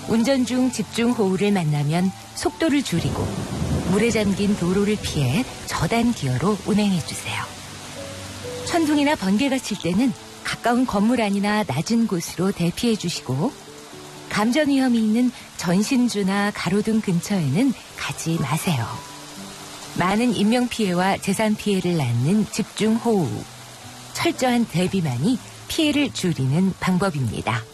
운전 중 집중호우를 만나면 속도를 줄이고 물에 잠긴 도로를 피해 저단 기어로 운행해주세요. 천둥이나 번개가 칠 때는 가까운 건물 안이나 낮은 곳으로 대피해주시고 감전 위험이 있는 전신주나 가로등 근처에는 가지 마세요. 많은 인명피해와 재산 피해를 낳는 집중호우. 철저한 대비만이 피해를 줄이는 방법입니다.